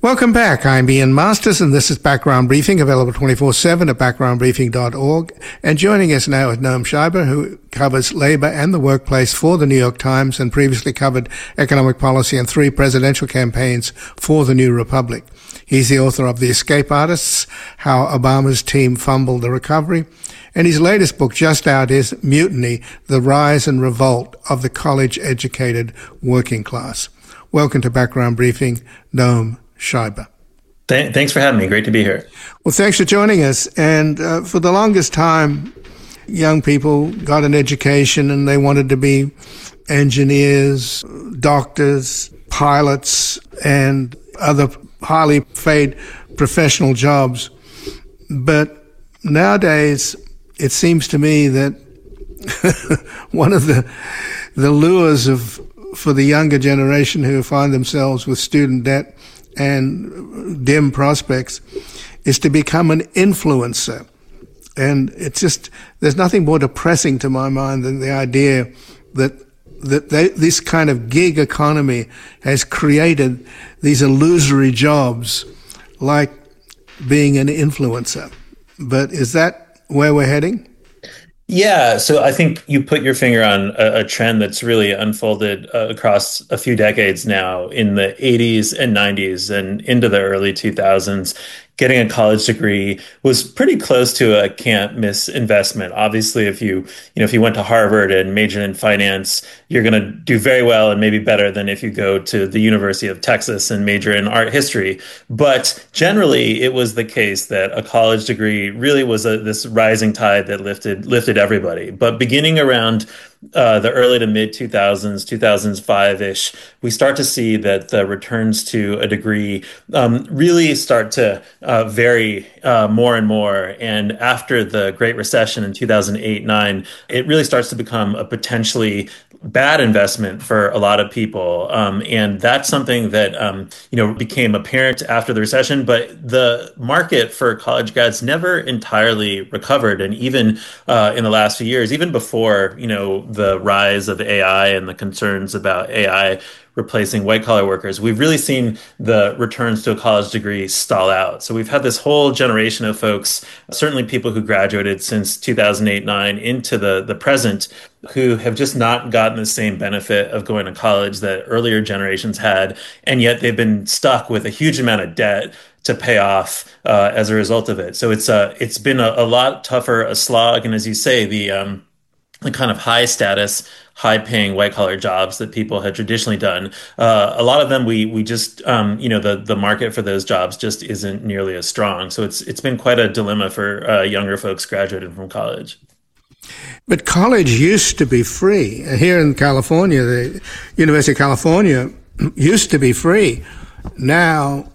Welcome back. I'm Ian Masters, and this is Background Briefing, available 24/7 at backgroundbriefing.org. And joining us now is Noam Scheiber, who covers labor and the workplace for the New York Times and previously covered economic policy and 3 presidential campaigns for the New Republic. He's the author of The Escape Artists, How Obama's Team Fumbled the Recovery. And his latest book, just out, is Mutiny, The Rise and Revolt of the College-Educated Working Class. Welcome to Background Briefing, Noam Scheiber. Thanks for having me. Great to be here. Well, thanks for joining us. And for the longest time, young people got an education and they wanted to be engineers, doctors, pilots, and other highly paid professional jobs. But nowadays, it seems to me that one of the lures for the younger generation who find themselves with student debt and dim prospects is to become an influencer. And it's just, there's nothing more depressing to my mind than the idea that this kind of gig economy has created these illusory jobs like being an influencer. But is that where we're heading? Yeah, so I think you put your finger on a trend that's really unfolded across a few decades now in the 80s and 90s and into the early 2000s. Getting a college degree was pretty close to a can't miss investment. Obviously, if you went to Harvard and majored in finance, you're going to do very well and maybe better than if you go to the University of Texas and major in art history. But generally, it was the case that a college degree really was this rising tide that lifted everybody. But beginning around the early to mid 2000s, 2005-ish, we start to see that the returns to a degree really start to vary more and more. And after the Great Recession in 2008-9, it really starts to become a potentially bad investment for a lot of people. And that's something that, became apparent after the recession. But the market for college grads never entirely recovered. And even in the last few years, even before, the rise of AI and the concerns about AI replacing white-collar workers, we've really seen the returns to a college degree stall out. So we've had this whole generation of folks, certainly people who graduated since 2008-9 into the present, who have just not gotten the same benefit of going to college that earlier generations had, and yet they've been stuck with a huge amount of debt to pay off as a result of it. So it's been a lot tougher, a slog, and as you say, the kind of high status, high paying white collar jobs that people had traditionally done. A lot of them, we just, the market for those jobs just isn't nearly as strong. So it's been quite a dilemma for younger folks graduating from college. But college used to be free. Here in California, the University of California used to be free. Now,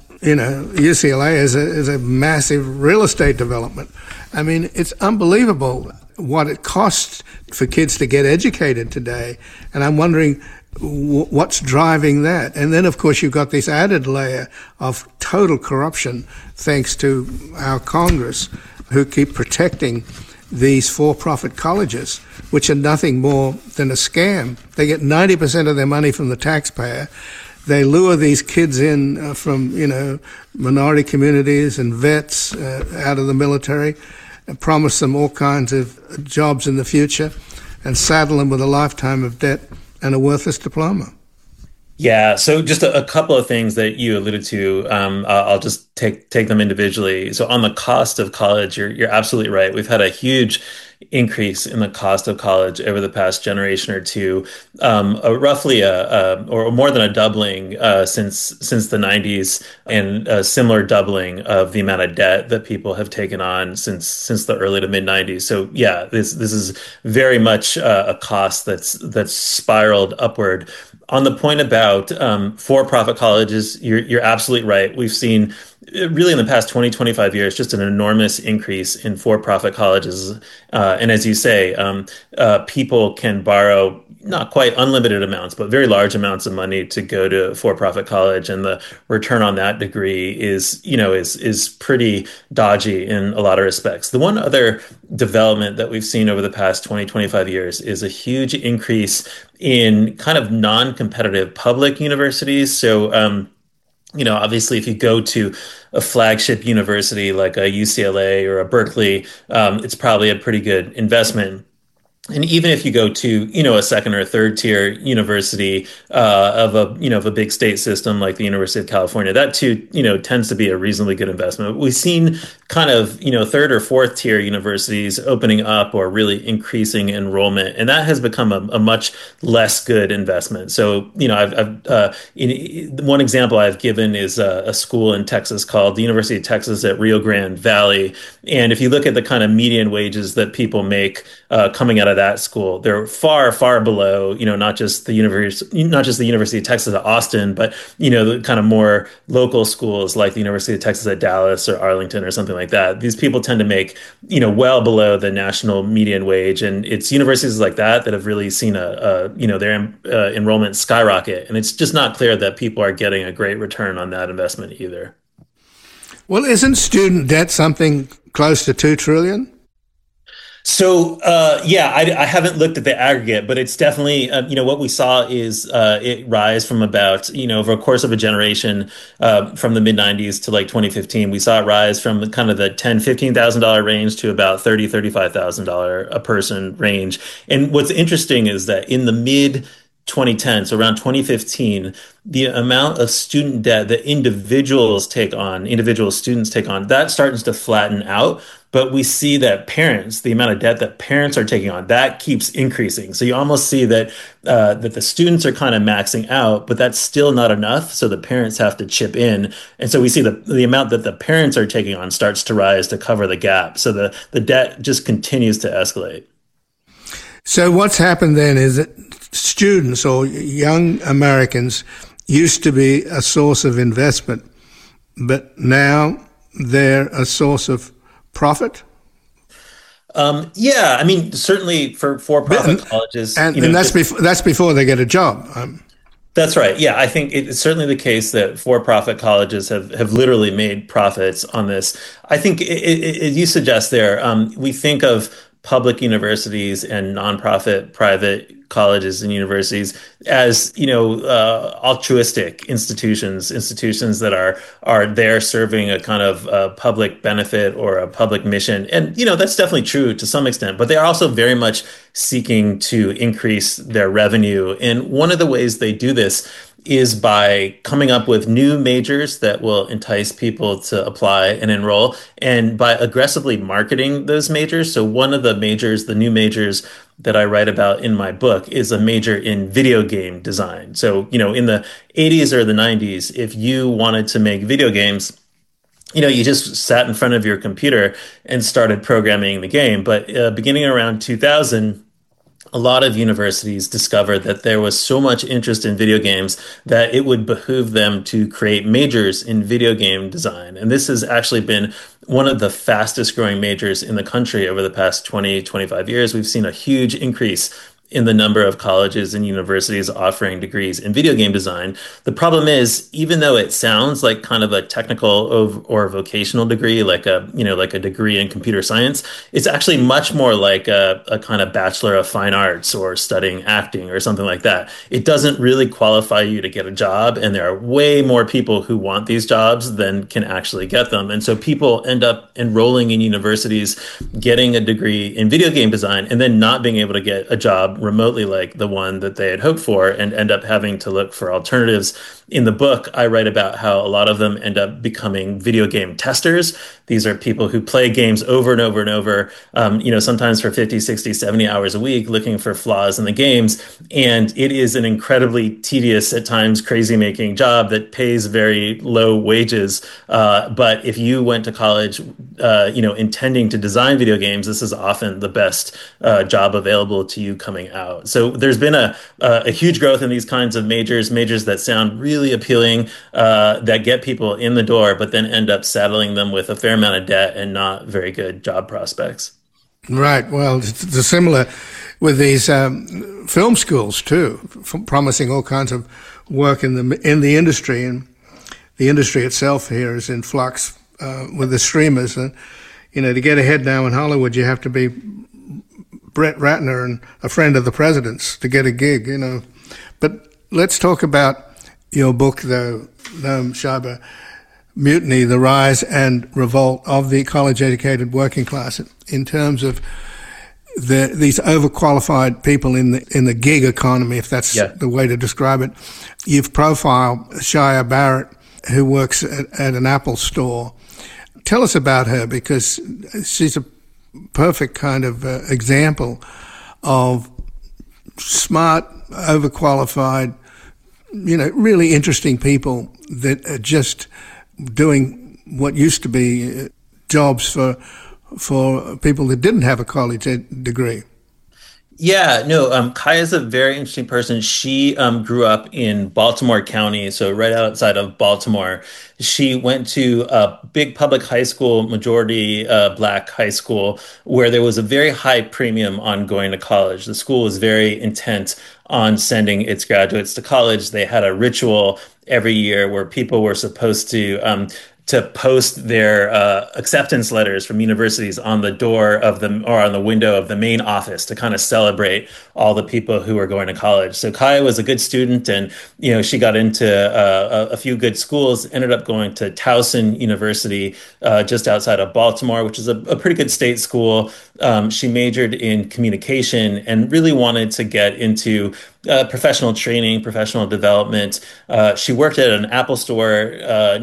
UCLA is a massive real estate development. I mean, it's unbelievable what it costs for kids to get educated today. And I'm wondering what's driving that. And then, of course, you've got this added layer of total corruption thanks to our Congress, who keep protecting these for-profit colleges, which are nothing more than a scam. They get 90% of their money from the taxpayer. They lure these kids in from, minority communities and vets out of the military, and promise them all kinds of jobs in the future and saddle them with a lifetime of debt and a worthless diploma. Yeah, so just a couple of things that you alluded to. I'll just take them individually. So on the cost of college, you're absolutely right. We've had a huge increase in the cost of college over the past generation or two, roughly or more than a doubling since the 90s, and a similar doubling of the amount of debt that people have taken on since the early to mid 90s. So yeah, this is very much a cost that's spiraled upward. On the point about for-profit colleges, you're absolutely right. We've seen really in the past 20, 25 years, just an enormous increase in for-profit colleges. And as you say, people can borrow not quite unlimited amounts, but very large amounts of money to go to for-profit college. And the return on that degree is pretty dodgy in a lot of respects. The one other development that we've seen over the past 20, 25 years is a huge increase in kind of non-competitive public universities. So, Obviously, if you go to a flagship university like a UCLA or a Berkeley, it's probably a pretty good investment. And even if you go to, a second or third tier university of a big state system like the University of California, that too, tends to be a reasonably good investment. We've seen kind of, third or fourth tier universities opening up or really increasing enrollment, and that has become a much less good investment. So, one example I've given is a school in Texas called the University of Texas at Rio Grande Valley. And if you look at the kind of median wages that people make coming out of that school, they're far, far below, not just the University of Texas at Austin, but the kind of more local schools like the University of Texas at Dallas or Arlington or something like that. These people tend to make, well below the national median wage, and it's universities like that that have really seen their enrollment skyrocket, and it's just not clear that people are getting a great return on that investment either. Well, isn't student debt something close to $2 trillion? So, I haven't looked at the aggregate, but it's definitely, what we saw is it rise from about, over a course of a generation, from the mid 90s to like 2015, we saw it rise from kind of the $10,000-$15,000 range to about $30,000-$35,000 a person range. And what's interesting is that in the mid 2010, so around 2015, the amount of student debt that individual students take on, that starts to flatten out. But we see that the amount of debt that parents are taking on, that keeps increasing. So you almost see that that the students are kind of maxing out, but that's still not enough. So the parents have to chip in. And so we see the amount that the parents are taking on starts to rise to cover the gap. So the debt just continues to escalate. So what's happened then is that students or young Americans used to be a source of investment, but now they're a source of profit? Certainly for for-profit colleges. And that's before they get a job. That's right. Yeah, I think it's certainly the case that for-profit colleges have literally made profits on this. I think you suggest there, we think of public universities and nonprofit private colleges and universities as altruistic institutions that are there serving a kind of public benefit or a public mission, and that's definitely true to some extent, but they are also very much seeking to increase their revenue, and one of the ways they do this is by coming up with new majors that will entice people to apply and enroll, and by aggressively marketing those majors. So one of the new majors that I write about in my book is a major in video game design. So, in the 80s or the 90s, if you wanted to make video games, you just sat in front of your computer and started programming the game. But beginning around 2000, a lot of universities discovered that there was so much interest in video games that it would behoove them to create majors in video game design. And this has actually been one of the fastest growing majors in the country over the past 20, 25 years. We've seen a huge increase in the number of colleges and universities offering degrees in video game design. The problem is, even though it sounds like kind of a technical or vocational degree, like a degree in computer science, it's actually much more like a kind of Bachelor of Fine Arts or studying acting or something like that. It doesn't really qualify you to get a job, and there are way more people who want these jobs than can actually get them. And so people end up enrolling in universities, getting a degree in video game design, and then not being able to get a job remotely like the one that they had hoped for, and end up having to look for alternatives. In the book, I write about how a lot of them end up becoming video game testers. These are people who play games over and over and over, sometimes for 50, 60, 70 hours a week, looking for flaws in the games. And it is an incredibly tedious, at times crazy-making job that pays very low wages. But if you went to college, intending to design video games, this is often the best job available to you coming out. So there's been a huge growth in these kinds of majors that sound really appealing, that get people in the door, but then end up saddling them with a fair amount of debt and not very good job prospects. Right. Well, it's similar with these film schools too, promising all kinds of work in the industry, and the industry itself here is in flux with the streamers. And to get ahead now in Hollywood, you have to be Brett Ratner and a friend of the president's to get a gig. But let's talk about your book, though, Noam Shaber, Mutiny, the Rise and Revolt of the College-Educated Working Class, in terms of these overqualified people in the gig economy, if that's the way to describe it. You've profiled Shia Barrett, who works at an Apple store. Tell us about her, because she's a perfect kind of example of smart, overqualified, really interesting people that are just doing what used to be jobs for people that didn't have a college degree. Yeah, no, Kaya is a very interesting person. She grew up in Baltimore County, so right outside of Baltimore. She went to a big public high school, majority black high school, where there was a very high premium on going to college. The school was very intent on sending its graduates to college. They had a ritual every year where people were supposed to post their acceptance letters from universities on the door of the or on the window of the main office to kind of celebrate all the people who were going to college. So Kaya was a good student, and she got into a few good schools. Ended up going to Towson University just outside of Baltimore, which is a pretty good state school. She majored in communication and really wanted to get into professional training, professional development. She worked at an Apple store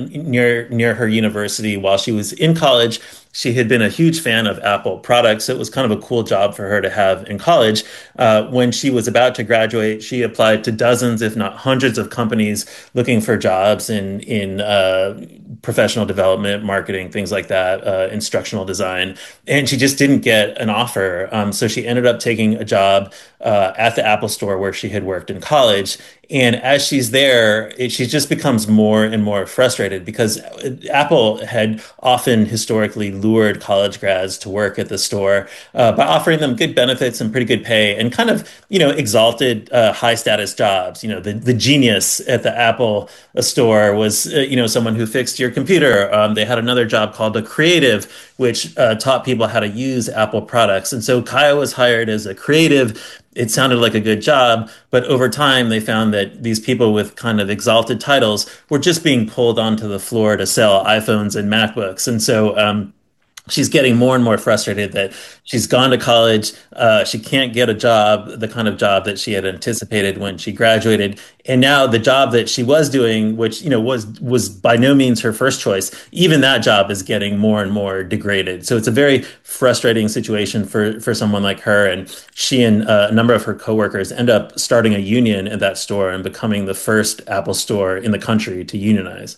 near her university while she was in college. She had been a huge fan of Apple products. So it was kind of a cool job for her to have in college. When she was about to graduate, she applied to dozens, if not hundreds, of companies looking for jobs in professional development, marketing, things like that, instructional design. And she just didn't get an offer. So she ended up taking a job at the Apple store where she had worked in college. And as she's there, she just becomes more and more frustrated because Apple had often historically lured college grads to work at the store by offering them good benefits and pretty good pay and kind of, exalted high status jobs. The genius at the Apple store was, someone who fixed your computer. They had another job called a creative, which taught people how to use Apple products. And so Kaya was hired as a creative. It sounded like a good job, but over time they found that these people with kind of exalted titles were just being pulled onto the floor to sell iPhones and MacBooks. And so she's getting more and more frustrated that she's gone to college. She can't get a job, the kind of job that she had anticipated when she graduated. And now the job that she was doing, which, was by no means her first choice, even that job is getting more and more degraded. So it's a very frustrating situation for someone like her. And she and a number of her coworkers end up starting a union at that store and becoming the first Apple store in the country to unionize.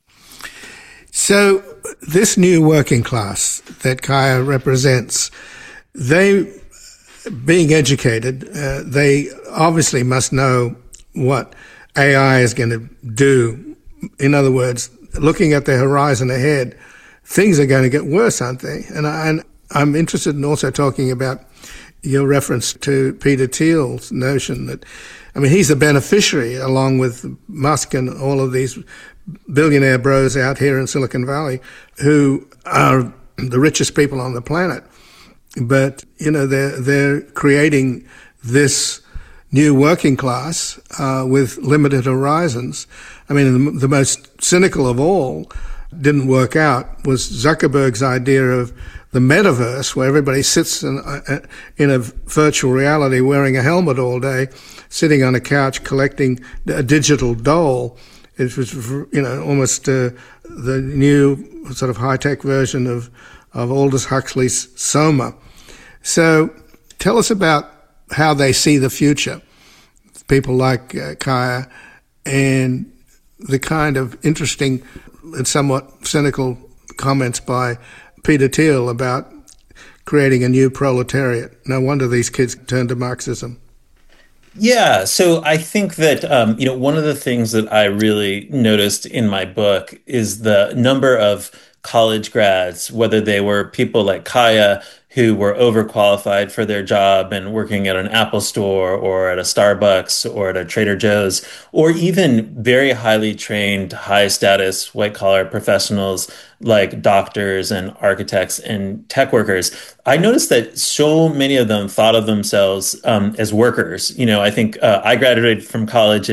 So this new working class that Kaya represents, they, being educated, they obviously must know what AI is going to do. In other words, looking at the horizon ahead, things are going to get worse, aren't they? And I'm interested in also talking about your reference to Peter Thiel's notion that, he's a beneficiary along with Musk and all of these billionaire bros out here in Silicon Valley who are the richest people on the planet. But, they're creating this new working class with limited horizons. The most cynical of all didn't work out was Zuckerberg's idea of the metaverse, where everybody sits in a virtual reality wearing a helmet all day, sitting on a couch collecting a digital doll. It was, almost the new sort of high-tech version of Aldous Huxley's Soma. So tell us about how they see the future, people like Kaya, and the kind of interesting and somewhat cynical comments by Peter Thiel about creating a new proletariat. No wonder these kids turned to Marxism. Yeah, so I think that one of the things that I really noticed in my book is the number of college grads, whether they were people like Kaya who were overqualified for their job and working at an Apple store or at a Starbucks or at a Trader Joe's, or even very highly trained, high status, white collar professionals like doctors and architects and tech workers. I noticed that so many of them thought of themselves as workers. I think I graduated from college and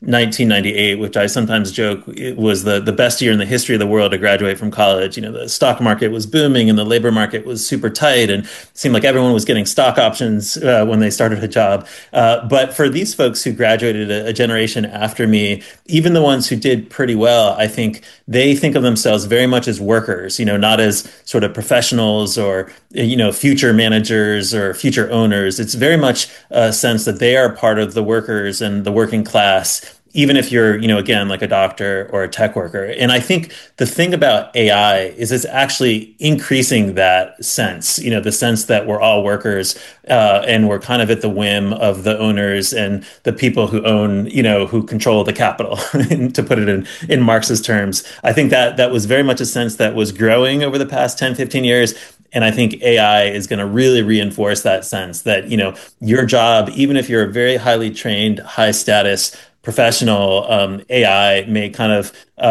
1998, which I sometimes joke it was the best year in the history of the world to graduate from college. The stock market was booming and the labor market was super tight, and it seemed like everyone was getting stock options when they started a job. But for these folks who graduated a generation after me, even the ones who did pretty well, I think they think of themselves very much as workers, not as sort of professionals or, future managers or future owners. It's very much a sense that they are part of the workers and the working class, even if you're, again, like a doctor or a tech worker. And I think the thing about AI is it's actually increasing that sense, the sense that we're all workers, and we're kind of at the whim of the owners and the people who own, who control the capital, to put it in Marx's terms. I think that was very much a sense that was growing over the past 10, 15 years. And I think AI is going to really reinforce that sense that, your job, even if you're a very highly trained, high status professional, AI may kind of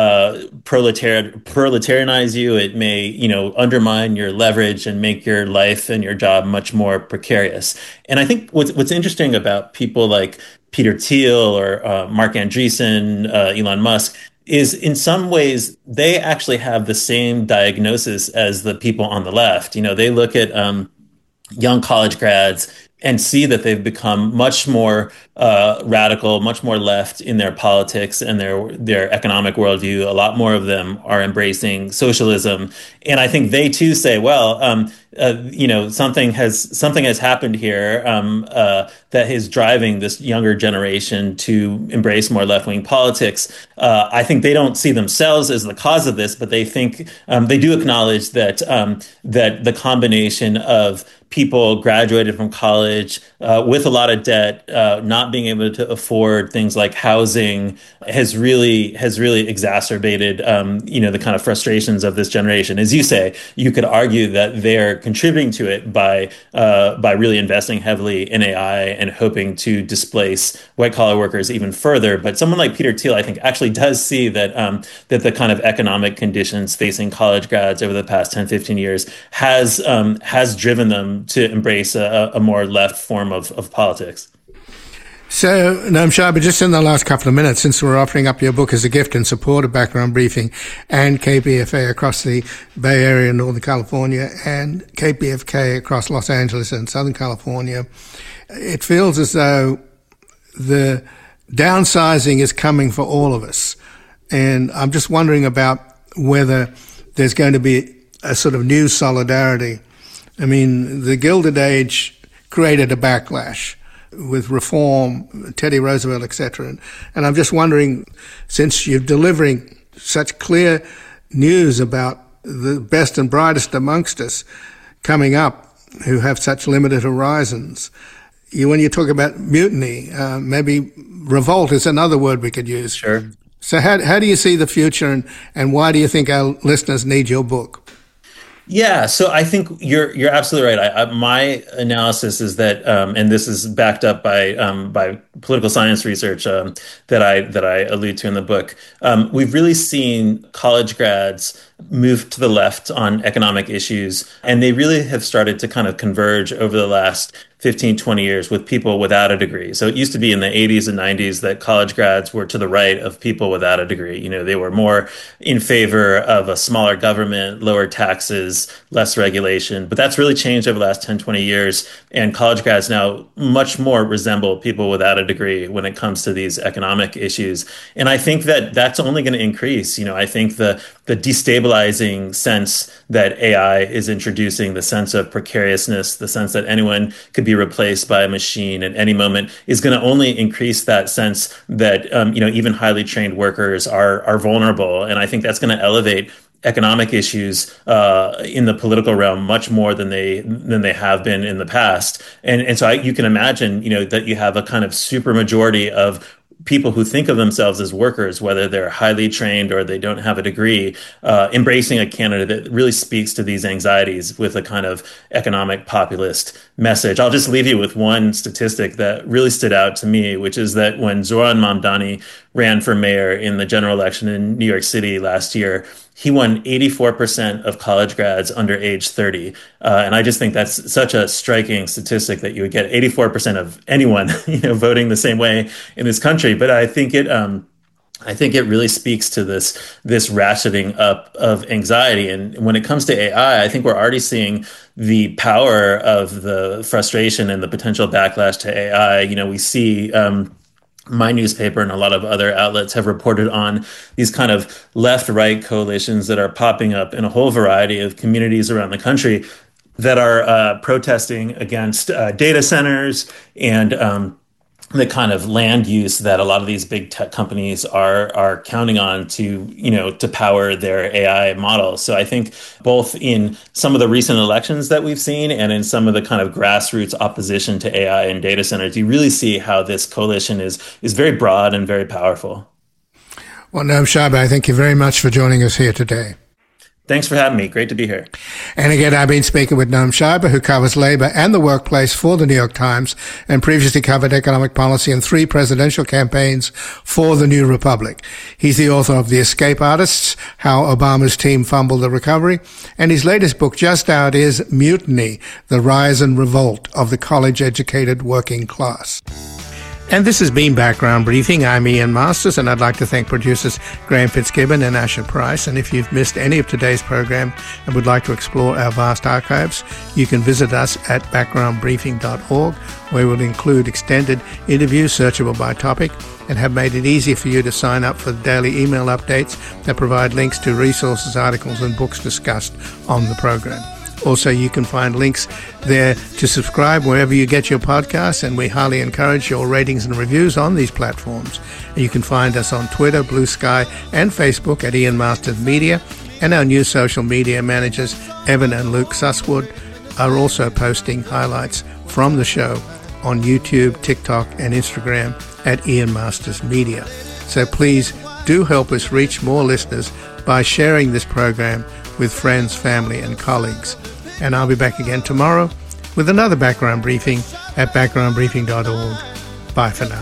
proletarianize you. It may, undermine your leverage and make your life and your job much more precarious. And I think what's interesting about people like Peter Thiel or Mark Andreessen, Elon Musk, is in some ways they actually have the same diagnosis as the people on the left. They look at young college grads and see that they've become much more radical, much more left in their politics and their economic worldview. A lot more of them are embracing socialism, and I think they too say, "Well, something has happened here that is driving this younger generation to embrace more left-wing politics." I think they don't see themselves as the cause of this, but they think they do acknowledge that that the combination of people graduated from college with a lot of debt, not being able to afford things like housing, has really exacerbated the kind of frustrations of this generation. As you say, you could argue that they're contributing to it by really investing heavily in AI and hoping to displace white collar workers even further. But someone like Peter Thiel, I think, actually does see that that the kind of economic conditions facing college grads over the past 10, 15 years has driven them to embrace a more left form of politics. So, Noam Shabi, just in the last couple of minutes, since we're offering up your book as a gift in support of Background Briefing and KPFA across the Bay Area and Northern California and KPFK across Los Angeles and Southern California, it feels as though the downsizing is coming for all of us. And I'm just wondering about whether there's going to be a sort of new solidarity. I mean, the Gilded Age created a backlash with reform, Teddy Roosevelt, etc. And I'm just wondering, since you're delivering such clear news about the best and brightest amongst us coming up who have such limited horizons, when you talk about mutiny, maybe revolt is another word we could use. Sure. So how do you see the future, and why do you think our listeners need your book? Yeah, so I think you're absolutely right. My analysis is that, and this is backed up by political science research that I allude to in the book. We've really seen college grads move to the left on economic issues, and they really have started to kind of converge over the last 15, 20 years with people without a degree. So it used to be in the 80s and 90s that college grads were to the right of people without a degree. They were more in favor of a smaller government, lower taxes, less regulation. But that's really changed over the last 10, 20 years. And college grads now much more resemble people without a degree when it comes to these economic issues. And I think that that's only going to increase. I think the destabilizing sense that AI is introducing, the sense of precariousness, the sense that anyone could be replaced by a machine at any moment, is going to only increase that sense that even highly trained workers are vulnerable. And I think that's going to elevate economic issues in the political realm much more than they have been in the past. And so you can imagine that you have a kind of super majority of people who think of themselves as workers, whether they're highly trained or they don't have a degree, embracing a candidate that really speaks to these anxieties with a kind of economic populist message. I'll just leave you with one statistic that really stood out to me, which is that when Zoran Mamdani ran for mayor in the general election in New York City last year, he won 84% of college grads under age 30. And I just think that's such a striking statistic that you would get 84% of anyone, voting the same way in this country. absolutely. But I think it really speaks to this ratcheting up of anxiety. And when it comes to AI, I think we're already seeing the power of the frustration and the potential backlash to AI. We see my newspaper and a lot of other outlets have reported on these kind of left-right coalitions that are popping up in a whole variety of communities around the country that are protesting against data centers and the kind of land use that a lot of these big tech companies are counting on to power their AI models. So I think both in some of the recent elections that we've seen and in some of the kind of grassroots opposition to AI and data centers, you really see how this coalition is very broad and very powerful. Well, Noam Scheiber, I thank you very much for joining us here today. Thanks for having me. Great to be here. And again, I've been speaking with Noam Scheiber, who covers labor and the workplace for the New York Times and previously covered economic policy in 3 presidential campaigns for the New Republic. He's the author of The Escape Artists, How Obama's Team Fumbled the Recovery, and his latest book just out is Mutiny, The Rise and Revolt of the College-Educated Working Class. And this has been Background Briefing. I'm Ian Masters, and I'd like to thank producers Graham Fitzgibbon and Asher Price. And if you've missed any of today's program and would like to explore our vast archives, you can visit us at backgroundbriefing.org, where we'll include extended interviews searchable by topic and have made it easy for you to sign up for the daily email updates that provide links to resources, articles, and books discussed on the program. Also, you can find links there to subscribe wherever you get your podcasts, and we highly encourage your ratings and reviews on these platforms. You can find us on Twitter, Blue Sky, and Facebook at Ian Masters Media, and our new social media managers, Evan and Luke Susswood, are also posting highlights from the show on YouTube, TikTok, and Instagram at Ian Masters Media. So please do help us reach more listeners by sharing this program with friends, family, and colleagues. And I'll be back again tomorrow with another Background Briefing at backgroundbriefing.org. Bye for now.